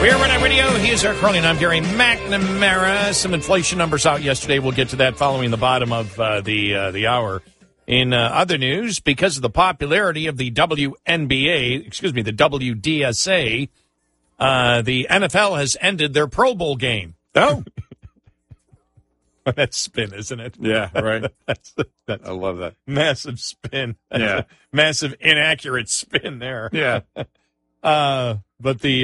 We're Red Eye Radio. He is Eric Carly, and I'm Gary McNamara. Some inflation numbers out yesterday. We'll get to that following the bottom of the hour. In other news, because of the popularity of the the WDSA, the NFL has ended their Pro Bowl game. Oh. That's spin, isn't it? Yeah, right. that's I love that. Massive spin. That's Yeah. massive inaccurate spin there. Yeah. But the